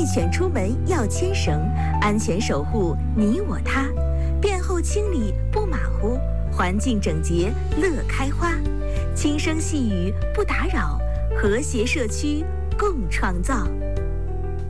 爱犬出门要牵绳，安全守护你我他。便后清理不马虎，环境整洁乐开花。轻声细语不打扰，和谐社区共创造。